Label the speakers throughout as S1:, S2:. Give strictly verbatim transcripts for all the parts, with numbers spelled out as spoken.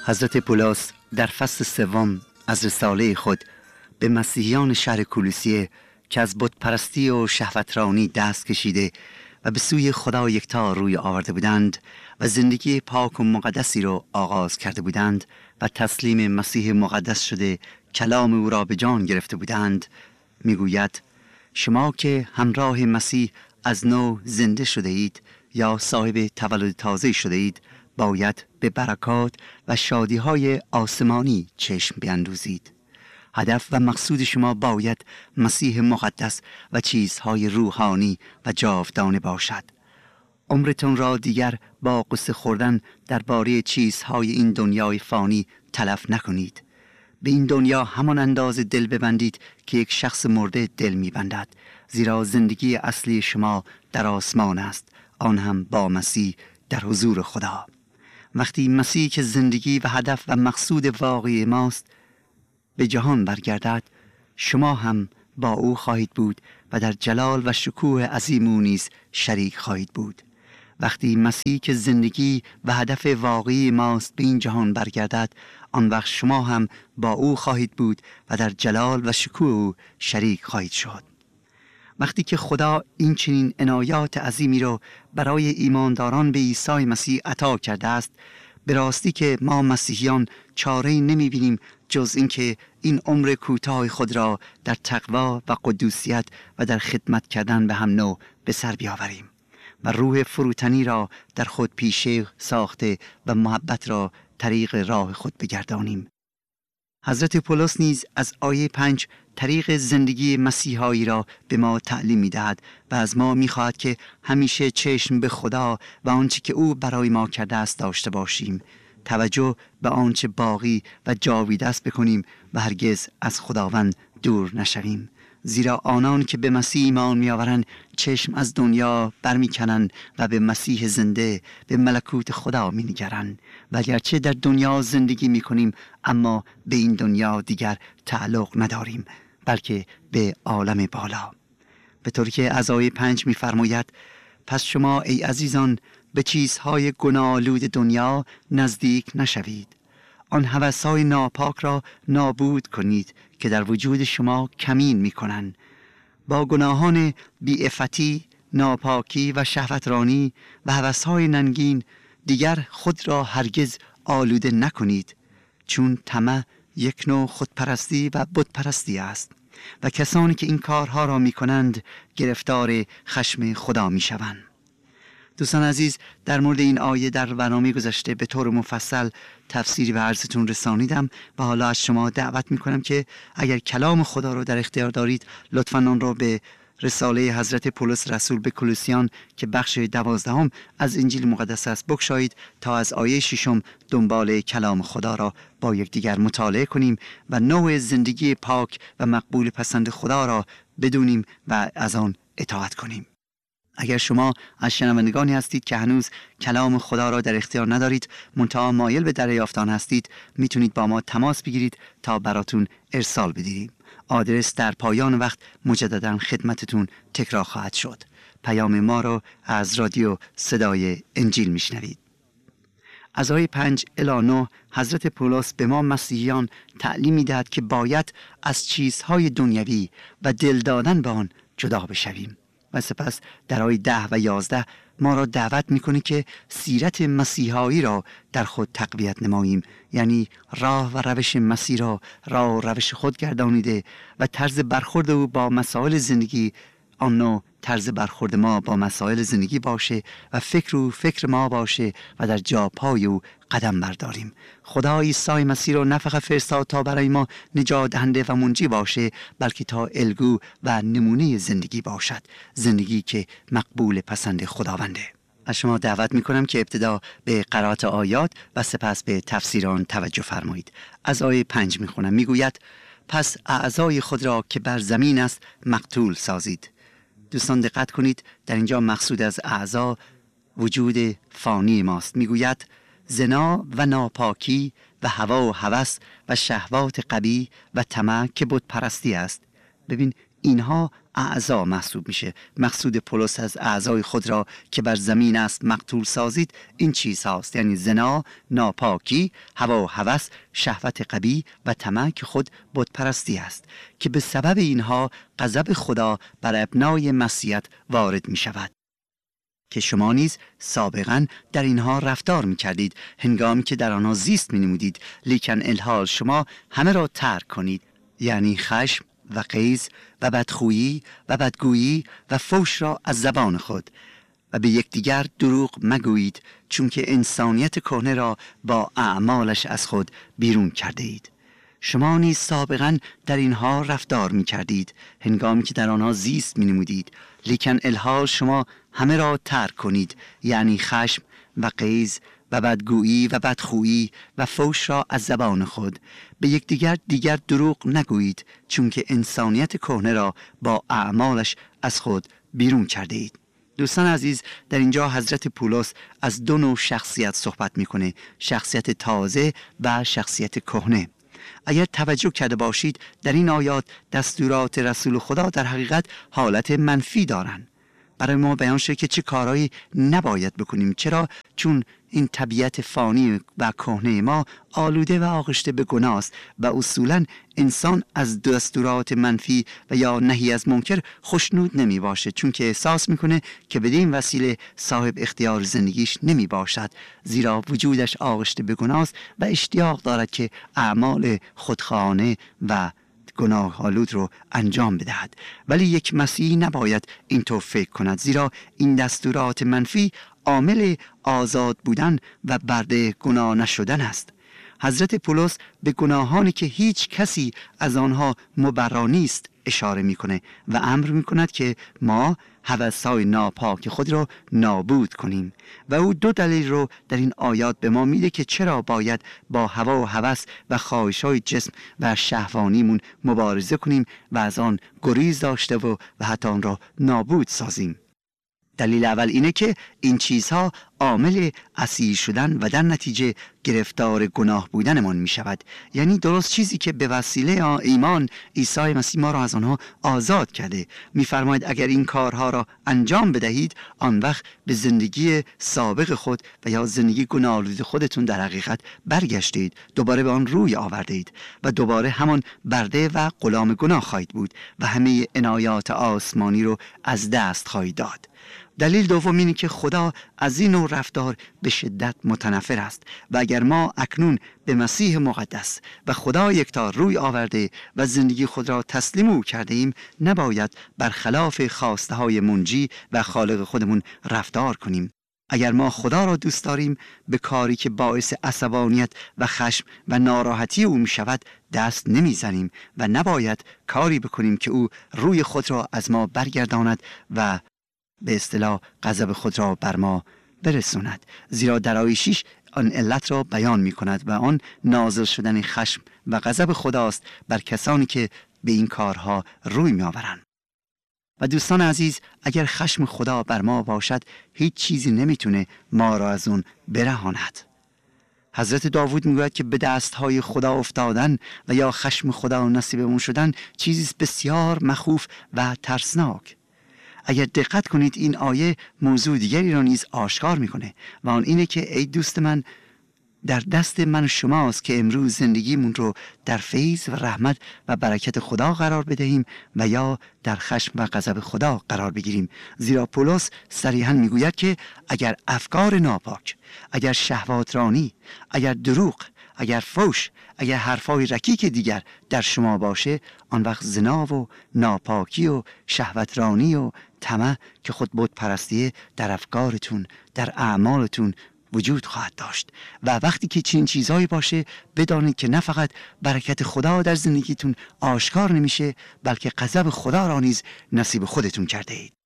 S1: حضرت پولس در فصل سوم از رساله خود به مسیحیان شهر کولوسیه که از بت پرستی و شهوترانی دست کشیده و به سوی خدا یکتا روی آورده بودند و زندگی پاک و مقدسی را آغاز کرده بودند و تسلیم مسیح مقدس شده کلام او را به جان گرفته بودند، میگوید شما که همراه مسیح از نو زنده شده اید یا صاحب تولد تازه شده اید، باید به برکات و شادی های آسمانی چشم بیندوزید. هدف و مقصود شما باید مسیح مقدس و چیزهای روحانی و جاودانه باشد. عمرتون را دیگر با قصه خوردن درباره چیزهای این دنیای فانی تلف نکنید. به این دنیا همان اندازه دل ببندید که یک شخص مرده دل می‌بندد، زیرا زندگی اصلی شما در آسمان است، آن هم با مسیح در حضور خدا. وقتی مسیح که زندگی و هدف و مقصود واقعی ماست به جهان برگردد، شما هم با او خواهید بود و در جلال و شکوه عظیم او نیز شریک خواهید بود. وقتی مسیح که زندگی و هدف واقعی ماست به این جهان برگردد، آن وقت شما هم با او خواهید بود و در جلال و شکوه او شریک خواهید شد. وقتی که خدا این چنین عنایات عظیمی را برای ایمانداران به عیسی مسیح عطا کرده است، به راستی که ما مسیحیان چاره‌ای نمی‌بینیم جز اینکه این عمر کوتاه خود را در تقوا و قدوسیت و در خدمت کردن به هم نوع به سر بیاوریم و روح فروتنی را در خود پیشه ساخته و محبت را طریق راه خود بگردانیم. حضرت پولس نیز از آیه پنج طریق زندگی مسیحایی را به ما تعلیم می‌دهد و از ما می‌خواهد که همیشه چشم به خدا و آنچه که او برای ما کرده است داشته باشیم، توجه به آنچه باقی و جاویده است بکنیم و هرگز از خداوند دور نشویم، زیرا آنان که به مسیح ایمان می‌آورند چشم از دنیا برمی‌کنند و به مسیح زنده، به ملکوت خدا می‌نگرند. و اگرچه در دنیا زندگی می‌کنیم اما به این دنیا دیگر تعلق نداریم، بلکه به عالم بالا. به طوری که از آیه پنج می‌فرماید پس شما ای عزیزان به چیزهای گناه‌آلود دنیا نزدیک نشوید. آن هوس‌های ناپاک را نابود کنید که در وجود شما کمین می‌کنند. با گناهان بی‌عفتی، ناپاکی و شهوترانی و هوس‌های ننگین دیگر خود را هرگز آلوده نکنید، چون طمع یک نوع خودپرستی و بتپرستی است و کسانی که این کارها را می‌کنند گرفتار خشم خدا می‌شوند. دوستان عزیز، در مورد این آیه در برنامه گذشته به طور مفصل تفسیری به عرضتون رسانیدم و حالا از شما دعوت میکنم که اگر کلام خدا رو در اختیار دارید لطفاً آن را به رساله حضرت پولس رسول به کولوسیان که بخش دوازدهم از انجیل مقدس است بگشایید تا از آیه ششم دنبال کلام خدا را با یکدیگر مطالعه کنیم و نوع زندگی پاک و مقبول پسند خدا را بدونیم و از آن اطاعت کنیم. اگر شما از شنوندگانی هستید که هنوز کلام خدا را در اختیار ندارید منتها مایل به دریافت آن هستید، میتونید با ما تماس بگیرید تا براتون ارسال بدهیم. آدرس در پایان وقت مجددا خدمتتون تکرار خواهد شد. پیام ما را از رادیو صدای انجیل میشنوید. از آیه پنج الی نه حضرت پولس به ما مسیحیان تعلیم میدهد که باید از چیزهای دنیوی و دل دادن به آن جدا بشویم و سپس در آیه ده و یازده ما را دعوت میکنه که سیرت مسیحایی را در خود تقویت نماییم، یعنی راه و روش مسیح را راه و روش خود گردانیده و طرز برخورد او با مسائل زندگی آن نوع طرز برخورد ما با مسائل زندگی باشه و فکر او فکر ما باشه و در جا پای او قدم برداریم. خدا عیسی مسیح را نه فقط فرستاد تا برای ما نجات دهنده و منجی باشه، بلکه تا الگو و نمونه زندگی باشد، زندگی که مقبول پسند خداونده. از شما دعوت میکنم که ابتدا به قرائت آیات و سپس به تفسیر آن توجه فرمایید. از آیه پنج میخونم. میگوید پس اعضای خود را که بر زمین است مقتول سازید. دوستان دقت کنید، در اینجا مقصود از اعضا وجود فانی ماست. میگوید زنا و ناپاکی و هوا و هوس و شهوات قبیح و طمع که بت پرستی است. ببین اینها اعضا محسوب میشه. مقصود پولس از اعضای خود را که بر زمین است مقتول سازید این چیز هاست، یعنی زنا، ناپاکی، هوا و هوس، شهوت قبیح و طمع که خود بت پرستی است، که به سبب اینها غضب خدا بر ابنای مسیحیت وارد می شود. که شما نیز سابقا در اینها رفتار می کردید هنگامی که در آنها زیست می نمودید، لیکن الحال شما همه را ترک کنید، یعنی خشم و غیظ و بدخویی و بدگویی و فحش را از زبان خود، و به یکدیگر دروغ مگویید، چون که انسانیت کهنه را با اعمالش از خود بیرون کرده اید. شما نیز سابقا در اینها رفتار می کردید هنگامی که در آنها زیست می نمودید، لیکن الحال شما همه را ترک کنید، یعنی خشم و غیظ و بدگویی و بدخویی و فحش را از زبان خود. به یکدیگر دیگر دروغ نگویید، چون که انسانیت کهنه را با اعمالش از خود بیرون کرده اید. دوستان عزیز، در اینجا حضرت پولس از دو نوع شخصیت صحبت میکنه، شخصیت تازه و شخصیت کهنه. اگر توجه کرده باشید در این آیات دستورات رسول خدا در حقیقت حالت منفی دارند. برای ما بیان شده که چه کارهایی نباید بکنیم. چرا؟ چون این طبیعت فانی و کهنه ما آلوده و آغشته به گناه است و اصولا انسان از دستورات منفی و یا نهی از منکر خوشنود نمی باشه، چون که احساس میکنه که بدین وسیله صاحب اختیار زندگیش نمی باشد، زیرا وجودش آغشته به گناه است و اشتیاق دارد که اعمال خودخواهانه و گناه آلود رو انجام بدهد. ولی یک مسیحی نباید اینطور فکر کند، زیرا این دستورات منفی عامل آزاد بودن و برده گناه نشدن است. حضرت پولس به گناهانی که هیچ کسی از آنها مبرا نیست اشاره میکنه و امر میکند که ما هوس‌های ناپاک خود را نابود کنیم، و او دو دلیل رو در این آیات به ما میده که چرا باید با هوا و هوس و خواهش‌های جسم و شهوانیمون مبارزه کنیم و از آن گریز داشته و, و حتی آن را نابود سازیم. دلیل اول اینه که این چیزها عامل اسیر شدن و در نتیجه گرفتار گناه بودنمان می شود. یعنی درست چیزی که به وسیله ایمان عیسی مسیح ما را از آنها آزاد کرده. می فرماید اگر این کارها را انجام بدهید، آن وقت به زندگی سابق خود و یا زندگی گناه آلود خودتون در حقیقت برگشتید، دوباره به آن روی آوردید و دوباره همان برده و غلام گناه خواهید بود و همه عنایات آسمانی رو از دست خواهید داد. دلیل دوم اینه که خدا از این نوع رفتار به شدت متنفر است و اگر ما اکنون به مسیح مقدس و خدا یکتا روی آورده و زندگی خود را تسلیم او کرده ایم، نباید برخلاف خواسته های منجی و خالق خودمون رفتار کنیم. اگر ما خدا را دوست داریم، به کاری که باعث عصبانیت و خشم و ناراحتی او می شود دست نمی زنیم و نباید کاری بکنیم که او روی خود را از ما برگرداند و به اصطلاح غضب خود را بر ما برسوند، زیرا در آیه شش آن علت را بیان می کند و آن نازل شدن خشم و غضب خداست بر کسانی که به این کارها روی می آورند. و دوستان عزیز، اگر خشم خدا بر ما باشد، هیچ چیزی نمیتونه ما را از اون برهاند. حضرت داوود میگوید که به دستهای خدا افتادن و یا خشم خدا نصیبمون شدن چیزی بسیار مخوف و ترسناک. اگر دقت کنید این آیه موضوع دیگری را نیز آشکار میکنه و آن اینه که ای دوست من، در دست من و شماست که امروز زندگیمون رو در فیض و رحمت و برکت خدا قرار بدهیم و یا در خشم و غضب خدا قرار بگیریم. زیرا پولس صریحاً میگوید که اگر افکار ناپاک، اگر شهوات رانی، اگر دروغ، اگر فحش، اگر حرفای رکیک دیگر در شما باشه، آن وقت زنا و ناپاکی و شهوت رانی و طمع که خود بت پرستیه در افکارتون، در اعمالتون وجود خواهد داشت. و وقتی که چنین چیزهایی باشه، بدانید که نه فقط برکت خدا در زندگیتون آشکار نمیشه، بلکه غضب خدا را نیز نصیب خودتون کرده اید.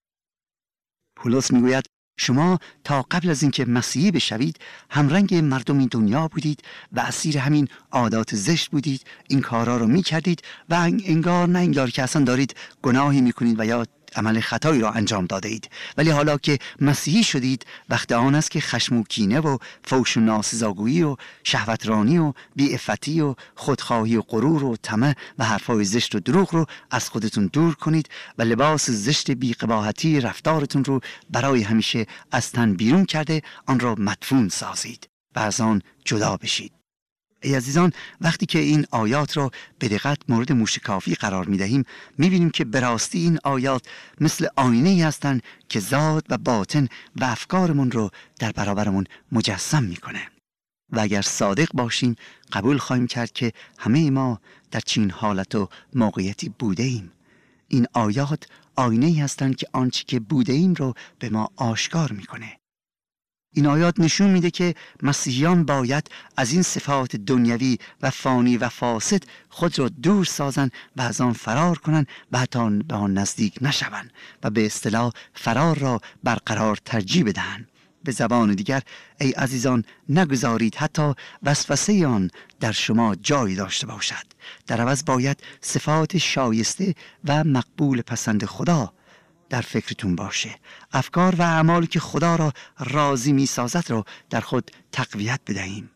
S1: پولس میگوید شما تا قبل از اینکه مسیحی بشوید همرنگ مردم این دنیا بودید و اسیر همین عادات زشت بودید، این کارها رو میکردید و انگار نه انگار که اصلا دارید گناهی میکنید و یا عمل خطایی را انجام داده اید، ولی حالا که مسیحی شدید وقت آن است که خشم و کینه و فحش و ناسزاگویی و شهوترانی و بی‌عفتی و خودخواهی و غرور و طمع و حرفای زشت و دروغ رو از خودتون دور کنید و لباس زشت بی‌قباحتی رفتارتون رو برای همیشه از تن بیرون کرده آن را مدفون سازید و از آن جدا بشید. ای عزیزان، وقتی که این آیات را به دقت مورد موشکافی قرار می دهیم می بینیم که به راستی این آیات مثل آینه هستند که ذات و باطن و افکارمون رو در برابرمون مجسم می کنه. و اگر صادق باشیم قبول خواهیم کرد که همه ما در چنین حالت و موقعیتی بوده ایم. این آیات آینه هستند که آنچه که بوده ایم رو به ما آشکار می کنه. این آیات نشون میده که مسیحیان باید از این صفات دنیوی و فانی و فاسد خود را دور سازند و از آن فرار کنند و حتی به آن نزدیک نشوند و به اصطلاح فرار را برقرار ترجیح بدهند. به زبان دیگر ای عزیزان، نگذارید حتی وسوسه آن در شما جای داشته باشد. در عوض باید صفات شایسته و مقبول پسند خدا در فکرتون باشه. افکار و اعمالی که خدا را راضی می سازد را در خود تقویت بدهیم.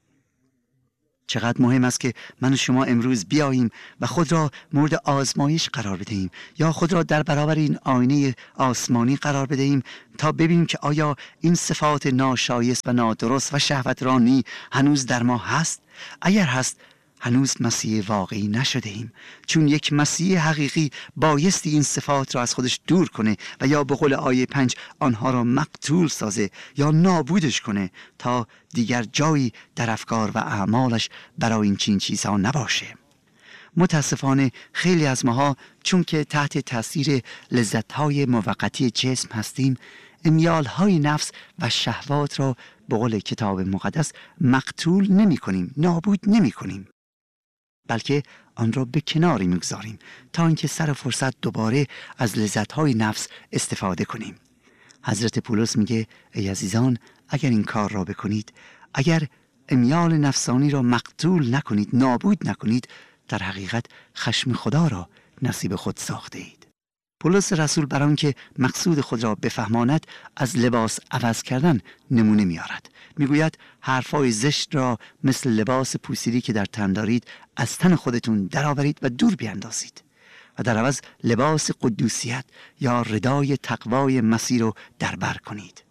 S1: چقدر مهم است که من و شما امروز بیاییم و خود را مورد آزمایش قرار بدهیم یا خود را در برابر این آینه آسمانی قرار بدهیم تا ببینیم که آیا این صفات ناشایست و نادرست و شهوترانی هنوز در ما هست؟ اگر هست هنوز مسیح واقعی نشده ایم، چون یک مسیح حقیقی بایستی این صفات را از خودش دور کنه و یا به قول آیه پنج آنها را مقتول سازه یا نابودش کنه تا دیگر جایی در افکار و اعمالش برای این چین چیزها نباشه. متاسفانه خیلی از ماها چون که تحت تاثیر لذت‌های موقتی جسم هستیم، امیال‌های نفس و شهوات را به قول کتاب مقدس مقتول نمی کنیم، نابود نمی کنیم، بلکه آن را به کناری میگذاریم تا اینکه سر فرصت دوباره از لذت‌های نفس استفاده کنیم. حضرت پولس میگه ای عزیزان، اگر این کار را بکنید، اگر امیال نفسانی را مقتول نکنید، نابود نکنید، در حقیقت خشم خدا را نصیب خود ساخته اید. پولس رسول برای آنکه مقصود خود را بفهماند از لباس عوض کردن نمونه میارد. میگوید حرفای زشت را مثل لباس پوسیدی که در تن دارید از تن خودتون درآورید و دور بیاندازید و در عوض لباس قدوسیت یا ردای تقوای مسیح رو دربر کنید.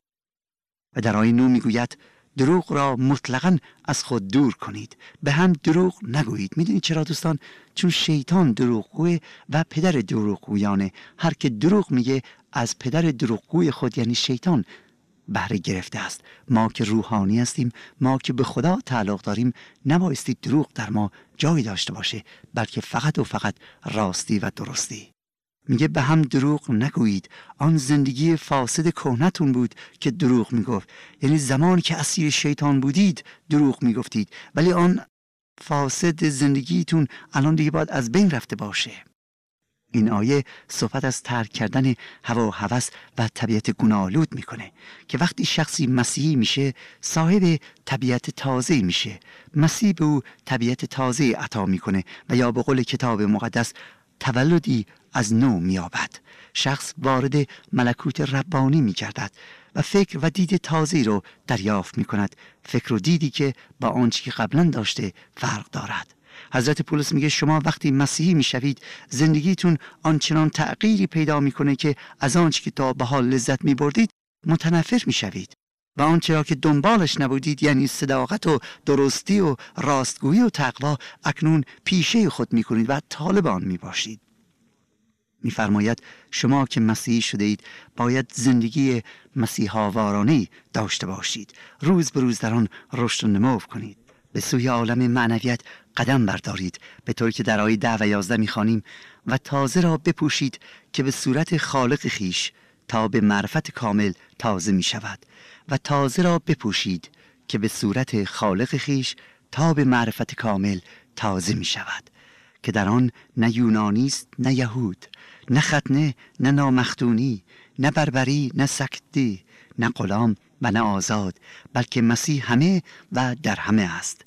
S1: و در آیه نه میگوید دروغ را مطلقاً از خود دور کنید، به هم دروغ نگویید. میدونید چرا دوستان؟ چون شیطان دروغگوه و پدر دروغگویانه. هر که دروغ میگه از پدر دروغگوی خود یعنی شیطان بهره گرفته است. ما که روحانی هستیم، ما که به خدا تعلق داریم، نبایستی دروغ در ما جای داشته باشه، بلکه فقط و فقط راستی و درستی. میگه به هم دروغ نگویید. آن زندگی فاسد کهنتون بود که دروغ میگفت، یعنی زمانی که اسیر شیطان بودید دروغ میگفتید، ولی آن فاسد زندگیتون الان دیگه باید از بین رفته باشه. این آیه صحبت از ترک کردن هوا و هوس و طبیعت گناه‌آلود میکنه که وقتی شخصی مسیحی میشه صاحب طبیعت تازه میشه. مسیح به او طبیعت تازه عطا میکنه و یا به قول کتاب مقدس تولدی از نو میابد. شخص وارد ملکوت ربانی میگردد و فکر و دید تازه رو دریافت میکند، فکر و دیدی که با آنچه که قبلا داشته فرق دارد. حضرت پولس میگه شما وقتی مسیحی میشوید زندگیتون آنچنان تغییری پیدا میکنه که از آنچه که تا به حال لذت میبردید متنفر میشوید و آنچه را که دنبالش نبودید، یعنی صداقت و درستی و راستگویی و تقوا، اکنون پیشه خود میکنید و طالب آن میباشید. میفرماید شما که مسیحی شده اید باید زندگی مسیحاوارانه‌ای داشته باشید، روز به روز در آن رشد و نمو کنید، به سوی عالم معنویت قدم بردارید، به طوری که در آیه ده و یازده میخوانیم و تازه را بپوشید که به صورت خالق خیش تا به معرفت کامل تازه می شود و تازه را بپوشید که به صورت خالق خیش تا به معرفت کامل تازه می شود که در آن نه یونانی است نه یهود، نه ختنه نه نامختونی، نه بربری نه سکتی، نه غلام و نه آزاد، بلکه مسیح همه و در همه است.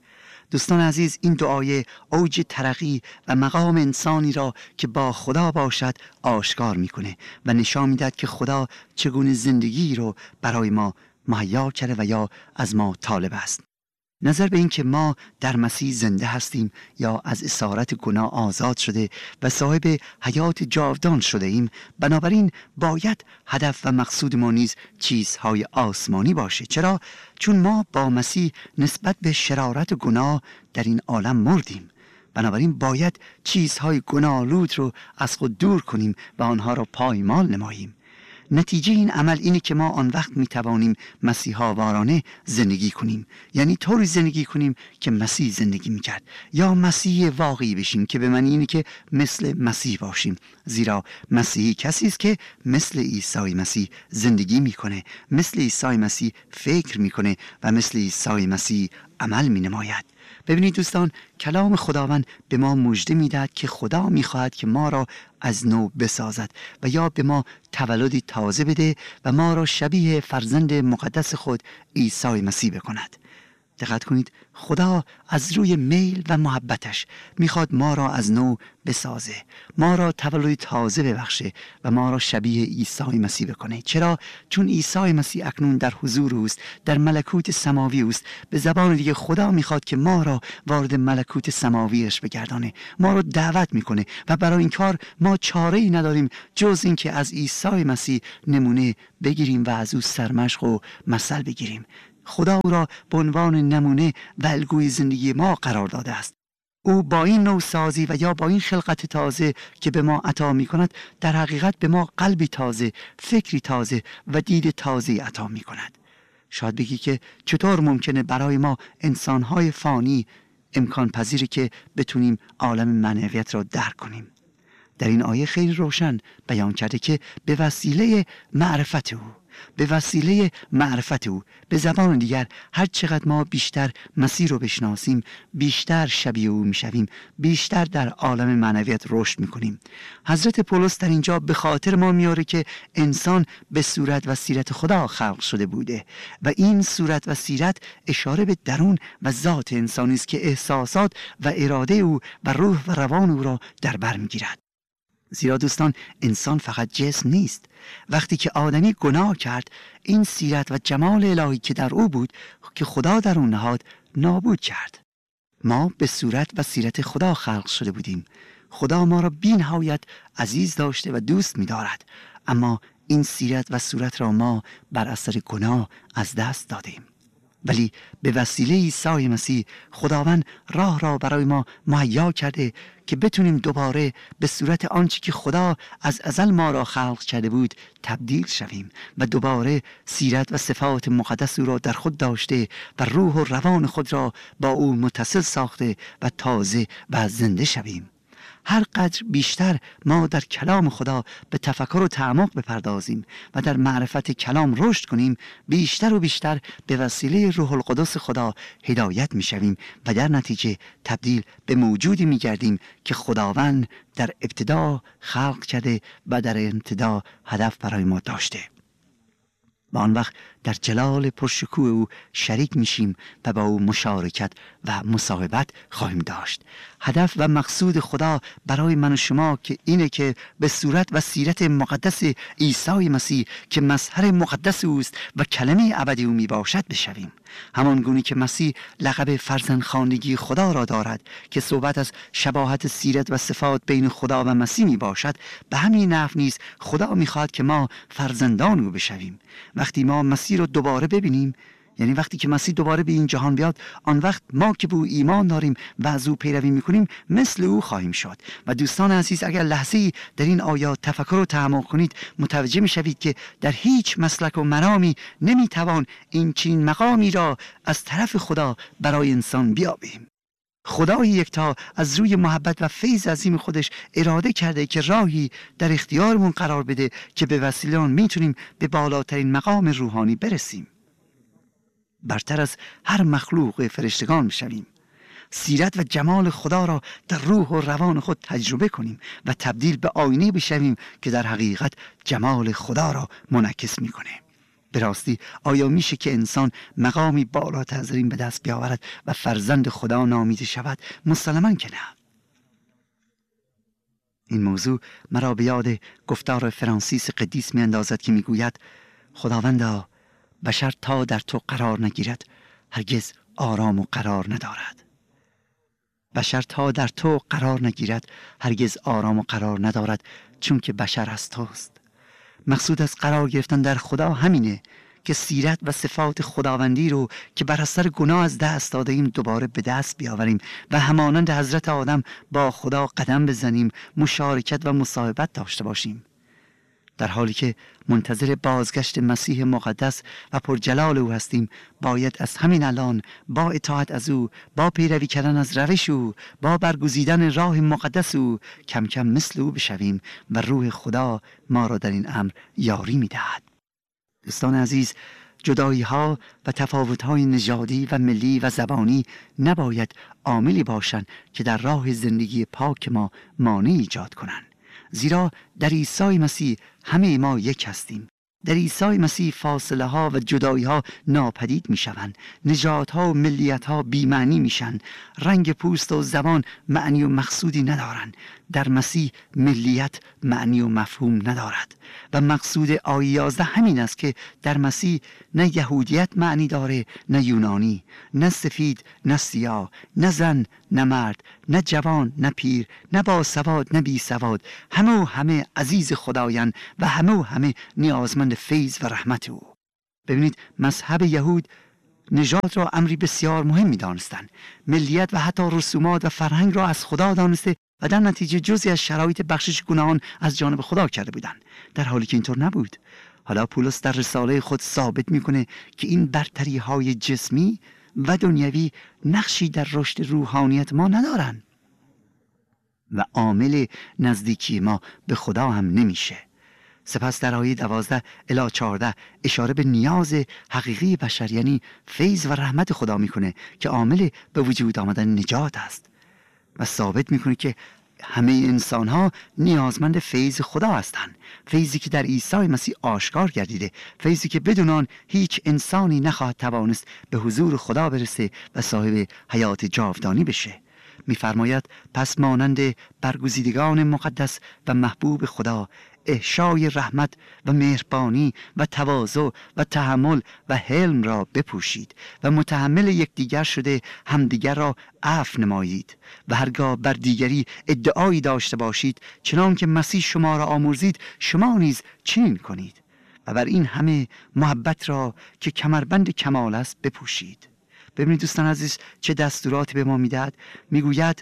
S1: دوستان عزیز، این دعای اوج ترقی و مقام انسانی را که با خدا باشد آشکار میکنه و نشان میدهد که خدا چگونه زندگی رو برای ما مهیا کرده و یا از ما طالب است. نظر به این که ما در مسیح زنده هستیم یا از اسارت گناه آزاد شده و صاحب حیات جاودان شده ایم، بنابراین باید هدف و مقصود ما نیز چیزهای آسمانی باشه. چرا؟ چون ما با مسیح نسبت به شرارت و گناه در این عالم مردیم. بنابراین باید چیزهای گناه‌آلود رو از خود دور کنیم و آنها را پایمال نماییم. نتیجه این عمل اینه که ما آن وقت می توانیم مسیحا وارانه زندگی کنیم، یعنی طوری زندگی کنیم که مسیح زندگی می کرد، یا مسیح واقعی بشیم که به معنی اینه که مثل مسیح باشیم، زیرا مسیحی کسی است که مثل عیسی مسیح زندگی میکنه، مثل عیسی مسیح فکر میکنه و مثل عیسی مسیح عمل می نماید. ببینید دوستان، کلام خداوند به ما مژده میدهد که خدا میخواهد که ما را از نو بسازد و یا به ما تولدی تازه بده و ما را شبیه فرزند مقدس خود عیسی مسیح بکند. دقت کنید، خدا از روی میل و محبتش میخواد ما را از نو بسازه، ما را تولدی تازه ببخشه و ما را شبیه عیسی مسیح بکنه. چرا؟ چون عیسی مسیح اکنون در حضور اوست، در ملکوت سماوی اوست. به زبان دیگه خدا میخواد که ما را وارد ملکوت سماویش بگردانه، ما را دعوت میکنه و برای این کار ما چاره ای نداریم جز این که از عیسی مسیح نمونه بگیریم و از او سرمشق و مثل بگیریم. خدا او را به عنوان نمونه و الگوی زندگی ما قرار داده است. او با این نوسازی و یا با این خلقت تازه که به ما عطا می کند، در حقیقت به ما قلبی تازه، فکری تازه و دید تازه عطا می کند. شاید بگی که چطور ممکنه برای ما انسانهای فانی امکان پذیری که بتونیم عالم معنویت را درک کنیم؟ در این آیه خیلی روشن بیان کرده که به وسیله معرفت او، به وسیله معرفت او، به زبان دیگر هر چقدر ما بیشتر مسیح رو بشناسیم، بیشتر شبیه او میشویم، بیشتر در عالم معنویت رشد میکنیم. حضرت پولس در اینجا به خاطر ما میاره که انسان به صورت و سیرت خدا خلق شده بوده و این صورت و سیرت اشاره به درون و ذات انسانی است که احساسات و اراده او و روح و روان او را در بر میگیرد. زیرا دوستان، انسان فقط جسم نیست. وقتی که آدمی گناه کرد، این سیرت و جمال الهی که در او بود که خدا در اون نهاد نابود کرد. ما به صورت و سیرت خدا خلق شده بودیم. خدا ما را بی نهایت عزیز داشته و دوست می دارد، اما این سیرت و صورت را ما بر اثر گناه از دست دادیم. ولی به وسیله عیسی مسیح خداوند راه را برای ما مهیا کرده که بتونیم دوباره به صورت آنچه که خدا از ازل ما را خلق کرده بود تبدیل شویم و دوباره سیرت و صفات مقدس او را در خود داشته و روح و روان خود را با او متصل ساخته و تازه و زنده شویم. هر قدر بیشتر ما در کلام خدا به تفکر و تعمق بپردازیم و در معرفت کلام رشد کنیم، بیشتر و بیشتر به وسیله روح القدس خدا هدایت می شویم و در نتیجه تبدیل به موجودی می گردیم که خداوند در ابتدا خلق کرده و در ابتدا هدف برای ما داشته. و آن وقت در جلال پرشکوه او شریک میشیم و با او مشارکت و مصاحبت خواهیم داشت. هدف و مقصود خدا برای من و شما که اینه که به صورت و سیرت مقدس عیسی مسیح که مظهر مقدس اوست و کلمه ابدی او می باشد بشویم. همان گونه که مسیح لقب فرزندخواندگی خدا را دارد که صحبت از شباهت سیرت و صفات بین خدا و مسیح می باشد، به همین نحو نیز خدا می خواهد که ما فرزندان او بشویم. وقتی ما مسیح رو دوباره ببینیم، یعنی وقتی که مسیح دوباره به این جهان بیاد، آن وقت ما که به او ایمان داریم و از او پیروی میکنیم مثل او خواهیم شد. و دوستان عزیز، اگر لحظه‌ای در این آیات تفکر و تعمق کنید، متوجه میشوید که در هیچ مسلک و مرامی نمیتوان این چنین مقامی را از طرف خدا برای انسان بیابیم. خدای یکتا از روی محبت و فیض عظیم خودش اراده کرده که راهی در اختیارمون قرار بده که به وسیله آن میتونیم به بالاترین مقام روحانی برسیم، برتر از هر مخلوق فرشتگان میشویم، سیرت و جمال خدا را در روح و روان خود تجربه کنیم و تبدیل به آینه بشویم که در حقیقت جمال خدا را منعکس میکنه. به راستی آیا میشه که انسان مقامی بالاتر از این به دست بیاورد و فرزند خدا نامیده شود؟ مسلماً که نه. این موضوع مرا به یاد گفتار فرانسیس قدیس می اندازد که می گوید خداوندا بشر تا در تو قرار نگیرد هرگز آرام و قرار ندارد. بشر تا در تو قرار نگیرد هرگز آرام و قرار ندارد، چون که بشر از توست. مقصود از قرار گرفتن در خدا همینه که سیرت و صفات خداوندی رو که بر اثر گناه از دست داده ایم دوباره به دست بیاوریم و همانند حضرت آدم با خدا قدم بزنیم، مشارکت و مصاحبت داشته باشیم. در حالی که منتظر بازگشت مسیح مقدس و پرجلال او هستیم، باید از همین الان با اطاعت از او، با پیروی کردن از روش او، با برگزیدن راه مقدس او کم کم مثل او بشویم و روح خدا ما را در این امر یاری می‌دهد. دوستان عزیز، جدایی ها و تفاوت های نژادی و ملی و زبانی نباید عاملی باشند که در راه زندگی پاک ما مانع ایجاد کنند. زیرا در عیسی مسیح همه ما یک هستیم. در عیسی مسیح فاصله ها و جدایی ها ناپدید می شوند. نژاد ها و ملیت ها بی‌معنی می شوند. رنگ پوست و زبان معنی و مقصودی ندارند. در مسیح ملیت معنی و مفهوم ندارد و مقصود آیه یازده همین است که در مسیح نه یهودیت معنی داره نه یونانی، نه سفید نه سیاه، نه زن نه مرد، نه جوان نه پیر، نه با سواد نه بی سواد، همه و همه عزیز خدایند و همه و همه نیازمند فیض و رحمت او. ببینید، مذهب یهود نژاد را امری بسیار مهم می دانستند. ملیت و حتی رسومات و فرهنگ را از خدا دانسته و در نتیجه جزئی از شرایط بخشش گناهان از جانب خدا کرده بودند، در حالی که اینطور نبود. حالا پولس در رساله خود ثابت میکنه که این برتری های جسمی و دنیوی نقشی در رشد روحانیت ما ندارن و عامل نزدیکی ما به خدا هم نمیشه. سپس در آیه دوازده الی چهارده اشاره به نیاز حقیقی بشر، یعنی فیض و رحمت خدا میکنه که عامل به وجود آمدن نجات است و ثابت میکنه که همه انسان ها نیازمند فیض خدا هستند. فیضی که در عیسی مسیح آشکار گردیده، فیضی که بدون آن هیچ انسانی نخواهد توانست به حضور خدا برسه و صاحب حیات جاودانی بشه. می‌فرماید پس مانند برگزیدگان مقدس و محبوب خدا احشای رحمت و مهربانی و تواضع و تحمل و حلم را بپوشید و متحمل یکدیگر شده همدیگر را عفو نمایید و هرگاه بر دیگری ادعایی داشته باشید، چنان که مسیح شما را آمرزید شما نیز چنین کنید و بر این همه محبت را که کمربند کمال است بپوشید. ببینید دوستان عزیز چه دستوراتی به ما میدهد. میگوید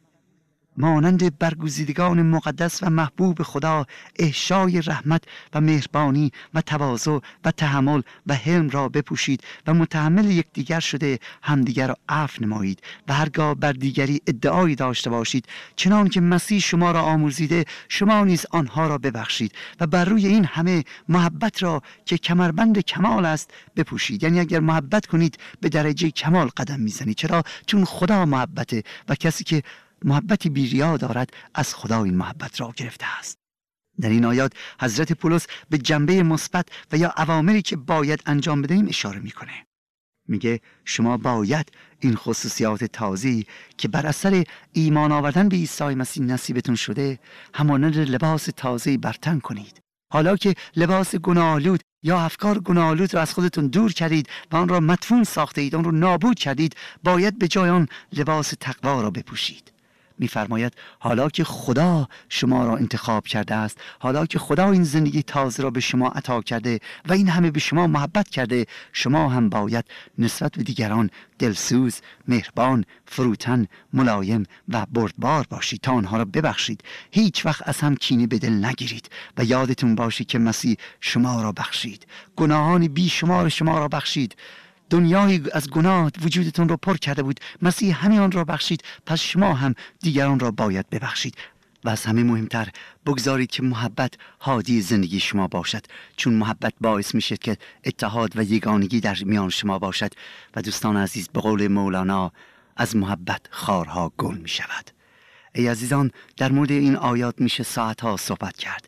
S1: مانند برگزیدگان مقدس و محبوب خدا احشای رحمت و مهربانی و تواضع و تحمل و حلم را بپوشید و متحمل یکدیگر شده همدیگر را عفو نمایید و هرگاه بر دیگری ادعایی داشته باشید، چنان که مسیح شما را آمرزیده شما نیز آنها را ببخشید و بر روی این همه محبت را که کمربند کمال است بپوشید. یعنی اگر محبت کنید به درجه کمال قدم میزنید. چرا؟ چون خدا محبته و کسی که محبتی بی‌ریا دارد از خدا این محبت را گرفته است. در این آیات حضرت پولس به جنبه مثبت و یا اوامری که باید انجام بدهیم اشاره میکنه. میگه شما باید این خصوصیات تازه‌ای که بر اثر ایمان آوردن به عیسی مسیح نصیبتون شده همانند لباس تازه‌ای بر تن کنید. حالا که لباس گناه‌آلود یا افکار گناه‌آلود را از خودتون دور کردید و آن را مدفون ساخته اید، آن را نابود کردید، باید به جای آن لباس تقوا را بپوشید. می‌فرماید حالا که خدا شما را انتخاب کرده است، حالا که خدا این زندگی تازه را به شما عطا کرده و این همه به شما محبت کرده، شما هم باید نسبت به دیگران دلسوز، مهربان، فروتن، ملایم و بردبار باشید تا آنها را ببخشید. هیچ وقت از هم کینه به دل نگیرید و یادتون باشه که مسیح شما را بخشید، گناهان بی شمار شما را بخشید. دنیای از گناه وجودتون رو پر کرده بود، مسیح همین آن را بخشید، پس شما هم دیگران را باید ببخشید. و از همه مهمتر بگذارید که محبت هادی زندگی شما باشد، چون محبت باعث میشه که اتحاد و یگانگی در میان شما باشد و دوستان عزیز به قول مولانا از محبت خارها گل می شود. ای عزیزان، در مورد این آیات میشه ساعتها صحبت کرد.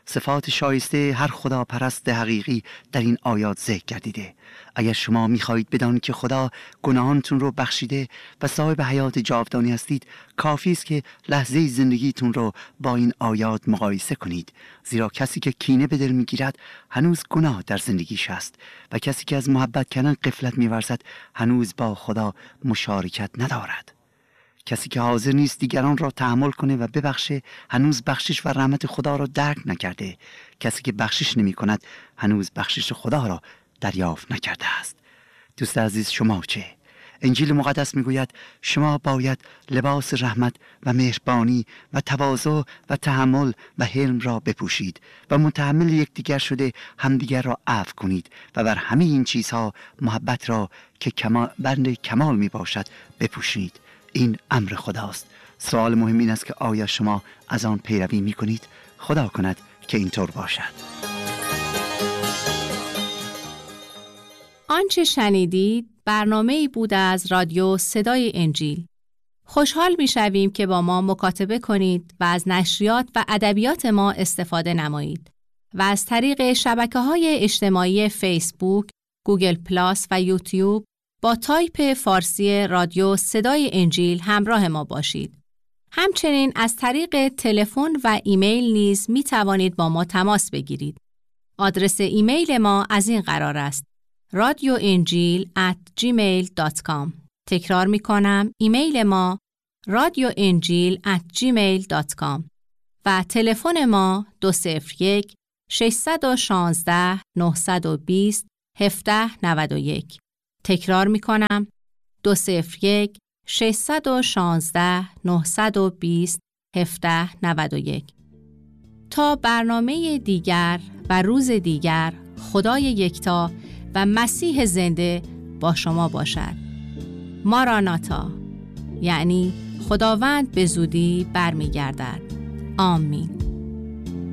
S1: صفات شایسته هر خدا پرست حقیقی در این آیات ذکر گردیده. اگر شما می‌خواهید بدانید که خدا گناهانتون رو بخشیده و صاحب حیات جاودانی هستید، کافی است که لحظه زندگیتون رو با این آیات مقایسه کنید. زیرا کسی که کینه به دل می‌گیرد هنوز گناه در زندگیش است و کسی که از محبت کردن غفلت می‌ورزد هنوز با خدا مشارکت ندارد. کسی که حاضر نیست دیگران را تحمل کنه و ببخشه هنوز بخشش و رحمت خدا را درک نکرده. کسی که بخشش نمی کند هنوز بخشش خدا را دریافت نکرده است. دوست عزیز، شما چه؟ انجیل مقدس میگوید شما باید لباس رحمت و مهربانی و تواضع و تحمل و حلم را بپوشید و متحمل یکدیگر شده همدیگر را عفو کنید و بر همه این چیزها محبت را که کمال بند کمال می باشد بپوشید. این امر خداست. سوال مهم این است که آیا شما از آن پیروی می کنید؟ خدا کند که اینطور باشد.
S2: آنچه شنیدید برنامه‌ای بود از رادیو صدای انجیل. خوشحال می‌شویم که با ما مکاتبه کنید و از نشریات و ادبیات ما استفاده نمایید و از طریق شبکه‌های اجتماعی فیسبوک، گوگل پلاس و یوتیوب با تایپ فارسی رادیو صدای انجیل همراه ما باشید. همچنین از طریق تلفن و ایمیل نیز می توانید با ما تماس بگیرید. آدرس ایمیل ما از این قرار است: رادیو انجیل ات جیمیل دات کام. تکرار می کنم، ایمیل ما رادیو انجیل ات جیمیل دات کام و تلفن ما دو صفر یک شش یک شش نه دو صفر هفت نه یک. تکرار می کنم، دو صفر یک شش یک شش نه دو صفر هفت نه یک. تا برنامه دیگر و روز دیگر، خدای یکتا و مسیح زنده با شما باشد. ماراناتا، یعنی خداوند به زودی برمیگردد. آمین.